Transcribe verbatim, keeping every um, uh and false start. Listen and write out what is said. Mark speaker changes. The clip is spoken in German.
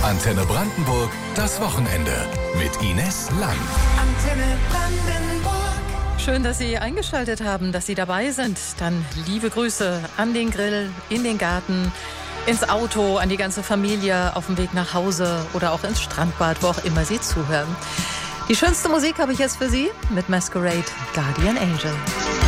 Speaker 1: Antenne Brandenburg, das Wochenende mit Ines Lang.
Speaker 2: Antenne Brandenburg.
Speaker 3: Schön, dass Sie eingeschaltet haben, dass Sie dabei sind. Dann liebe Grüße an den Grill, in den Garten, ins Auto, an die ganze Familie, auf dem Weg nach Hause oder auch ins Strandbad, wo auch immer Sie zuhören. Die schönste Musik habe ich jetzt für Sie mit Masquerade, Guardian Angel.